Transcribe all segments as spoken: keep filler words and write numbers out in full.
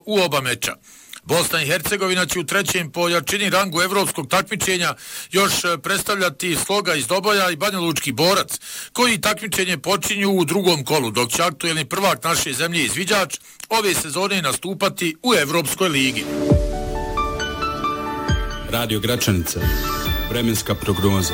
u oba meča. Bosna i Hercegovina će u trećem po jačini rangu evropskog takmičenja još predstavljati Sloga iz Doboja i Banjalučki Borac, koji takmičenje počinju u drugom kolu, dok će aktuelni prvak naše zemlje izviđač ove sezone nastupati u Evropskoj ligi. Radio Gračanica, vremenska prognoza.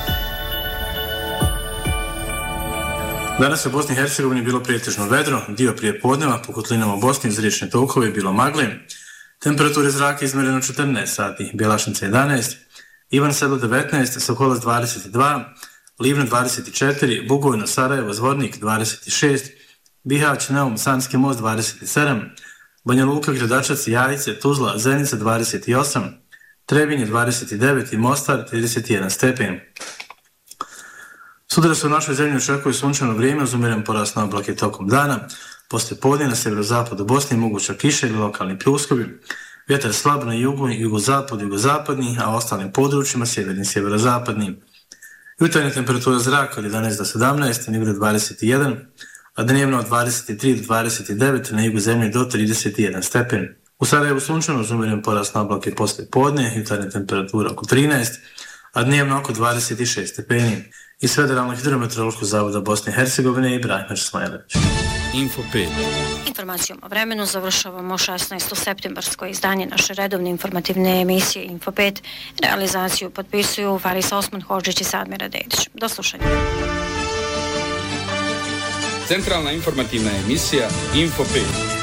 Danas je u Bosni i Hercegovini bilo pretežno vedro, dio prije podneva, po kotlinama u Bosni iz riječne tokove bilo magle. Temperature zraka izmjereno četrnaest sati, Bjelašnica jedanaest, Ivan Sedlo devetnaest, Sokolac dvadeset dva, Livno dvadeset četiri, Bugojno, Sarajevo, Zvornik dvadeset šest, Bihać, Neum, Sanski most dvadeset sedam, Banja Luka, Gradačac, Jajice, Tuzla, Zenica dvadeset osam, Trebinje dvadeset devet i Mostar trideset jedan stepen. Sutra se u našoj zemlji očekuje sunčano vrijeme uz umjeren porast na oblake tokom dana. Poslije podne na severozapadu Bosne moguća kiša ili lokalni pljuskovi. Vjetar slab na jugu, jugozapad, jugozapadni, a ostalim područjima sjeverni, sjeverozapadni. Jutarnja temperatura zraka od jedanaest do sedamnaest, na jugu dvadeset jedan, a dnevno od dvadeset tri do dvadeset devet, na jugu zemlje do trideset jedan stepen. U Sarajevu sunčano uz umjeren porast na oblake poslije podne, jutarnja temperatura oko trinaest, a dnevno oko dvadeset šest stepeni. Iz Federalnog hidrometeorološkog zavoda Bosne i Hercegovine Ibrahim Smajlević. Info pet. Informacijom o vremenu završavamo šesnaesto septembarsko izdanje naše redovne informativne emisije Info pet. Realizaciju potpisuju Faris Osman Hodžić i Sadmira Dedić. Do slušanja. Centralna informativna emisija Info pet.